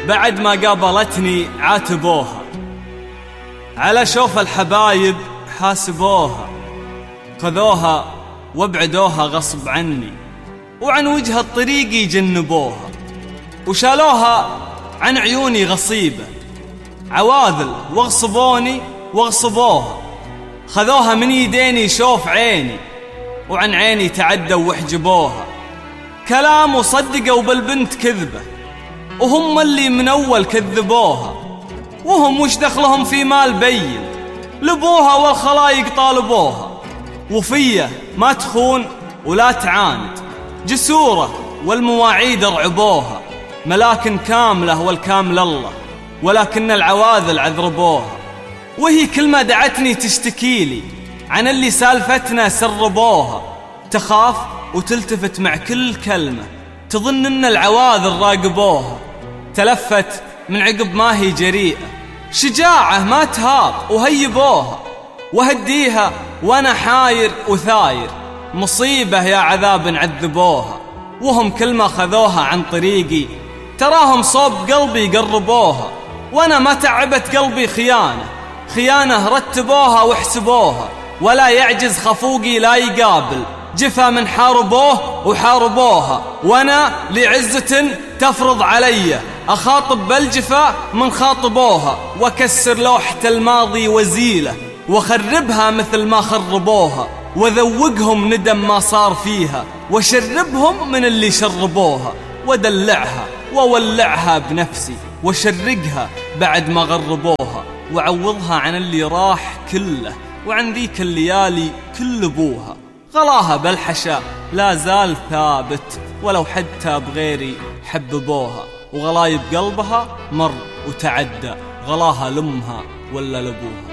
بعد ما قابلتني عاتبوها، على شوف الحبايب حاسبوها، خذوها وابعدوها غصب عني، وعن وجه الطريق يجنبوها، وشالوها عن عيوني غصيبة، عواذل واغصبوني واغصبوها، خذوها من يديني شوف عيني، وعن عيني تعدوا وحجبوها، كلام وصدقوا بالبنت كذبة، وهم اللي من أول كذبوها، وهم وش دخلهم في مال بين، لبوها والخلايق طالبوها، وفيه ما تخون ولا تعاند، جسورة والمواعيد رعبوها، ملاكن كاملة والكامل الله، ولكن العواذل عذربوها، وهي كل ما دعتني تشتكيلي عن اللي سالفتنا سربوها، تخاف وتلتفت مع كل كلمة، تظن ان العواذل راقبوها، تلفت من عقب ما هي جريئة، شجاعة ما تهاب وهيبوها، وهديها وانا حاير وثاير، مصيبة يا عذاب عذبوها، وهم كل ما خذوها عن طريقي تراهم صوب قلبي قربوها، وانا ما تعبت قلبي خيانة رتبوها واحسبوها، ولا يعجز خفوقي لا يقابل جفا من حاربوه وحاربوها، وانا لعزة تفرض علي اخاطب بالجفا من خاطبوها، واكسر لوحة الماضي وزيله وخربها مثل ما خربوها، وذوقهم ندم ما صار فيها، وشربهم من اللي شربوها، ودلعها وولعها بنفسي، وشرقها بعد ما غربوها، وعوضها عن اللي راح كله، وعن ذيك الليالي كل ابوها، غلاها بالحشا لا زال ثابت، ولو حتى بغيري حببوها، وغلايب قلبها مر وتعدى، غلاها لأمها ولا لأبوها.